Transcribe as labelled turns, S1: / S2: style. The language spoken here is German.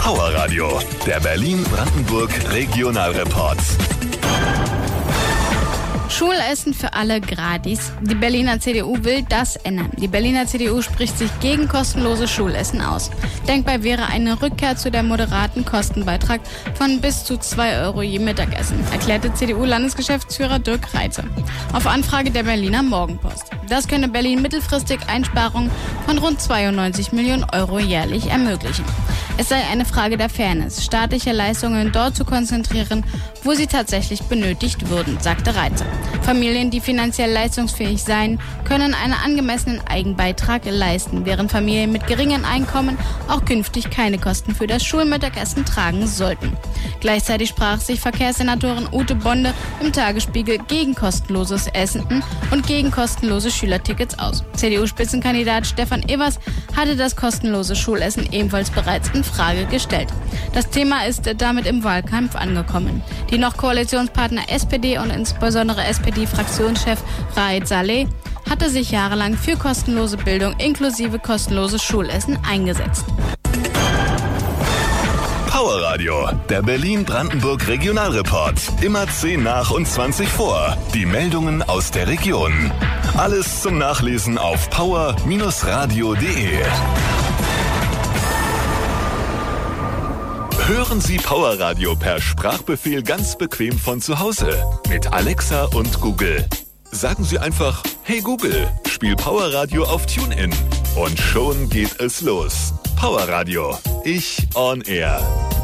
S1: Power Radio, der Berlin-Brandenburg Regionalreport.
S2: Schulessen für alle gratis. Die Berliner CDU will das ändern. Die Berliner CDU spricht sich gegen kostenlose Schulessen aus. Denkbar wäre eine Rückkehr zu der moderaten Kostenbeitrag von bis zu 2 Euro je Mittagessen, erklärte CDU-Landesgeschäftsführer Dirk Reitze auf Anfrage der Berliner Morgenpost. Das könne Berlin mittelfristig Einsparungen von rund 92 Millionen Euro jährlich ermöglichen. Es sei eine Frage der Fairness, staatliche Leistungen dort zu konzentrieren, wo sie tatsächlich benötigt würden, sagte Reitze. Familien, die finanziell leistungsfähig seien, können einen angemessenen Eigenbeitrag leisten, während Familien mit geringen Einkommen auch künftig keine Kosten für das Schulmittagessen tragen sollten. Gleichzeitig sprach sich Verkehrssenatorin Ute Bonde im Tagesspiegel gegen kostenloses Essen und gegen kostenlose Schülertickets aus. CDU-Spitzenkandidat Stefan Evers hatte das kostenlose Schulessen ebenfalls bereits in Frage gestellt. Das Thema ist damit im Wahlkampf angekommen. Die noch Koalitionspartner SPD und insbesondere SPD-Fraktionschef Raed Saleh hatte sich jahrelang für kostenlose Bildung inklusive kostenloses Schulessen eingesetzt.
S1: Power Radio, der Berlin-Brandenburg Regionalreport. Immer 10 nach und 20 vor. Die Meldungen aus der Region. Alles zum Nachlesen auf power-radio.de. Hören Sie Power Radio per Sprachbefehl ganz bequem von zu Hause mit Alexa und Google. Sagen Sie einfach: Hey Google, spiel Power Radio auf TuneIn. Und schon geht es los. Power Radio, ich on air.